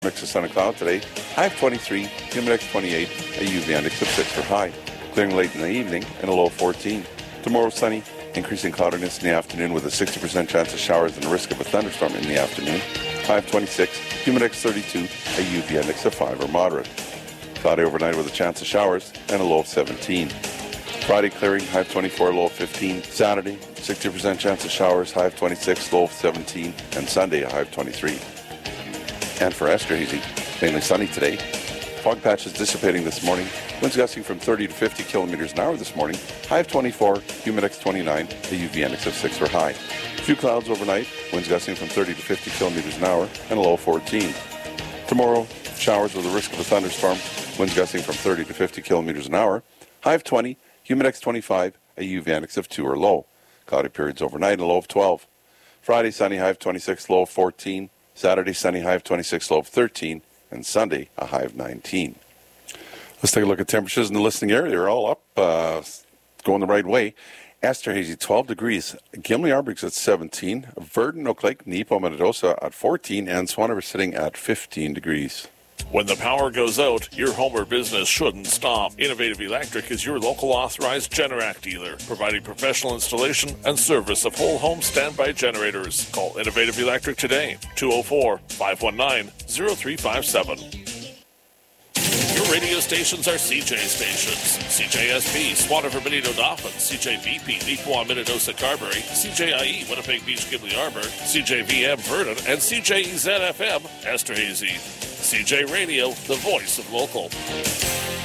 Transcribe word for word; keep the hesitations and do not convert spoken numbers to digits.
Mix of sun and cloud today. High of twenty-three, humid twenty-eight, a U V index of six for high. Clearing late in the evening and a low of fourteen. Tomorrow sunny, increasing cloudiness in the afternoon with a sixty percent chance of showers and a risk of a thunderstorm in the afternoon. High of twenty-six, humid thirty-two, a U V index of five or moderate. Cloudy overnight with a chance of showers and a low of seventeen. Friday clearing, high of twenty-four, low of fifteen. Saturday, sixty percent chance of showers, high of twenty-six, low of seventeen. And Sunday, a high of twenty-three. And for Esterhazy, mainly sunny today. Fog patches dissipating this morning. Winds gusting from thirty to fifty kilometers an hour this morning. High of twenty-four, humid twenty-nine, the U V index of six for high. Few clouds overnight. Winds gusting from thirty to fifty kilometers an hour and a low of fourteen. Tomorrow, showers with a risk of a thunderstorm. Winds gusting from thirty to fifty kilometers an hour. High of twenty, humid twenty-five, a U V index of two or low. Cloudy periods overnight and a low of twelve. Friday, sunny, high of twenty-six, low of fourteen. Saturday, sunny, high of twenty-six, low of thirteen. And Sunday, a high of nineteen. Let's take a look at temperatures in the listening area. They're all up, uh, going the right way. Esterhazy, twelve degrees. Gimli Arbrig's at seventeen. Verdon, Oak Lake, Nepo, Metadosa at fourteen. And Swan River sitting at fifteen degrees. When the power goes out, your home or business shouldn't stop. Innovative Electric is your local authorized Generac dealer, providing professional installation and service of whole home standby generators. Call Innovative Electric today, two oh four, five one nine, oh three five seven. Your radio stations are C J stations. C J S B, Swan River, Benito, Dauphin. C J V P, Neepawa, Minnedosa, Carberry. C J I E, Winnipeg Beach, Gimli Arbor. C J V M, Verdon. And C J E Z F M, Esterhazy. C J Radio, the voice of local.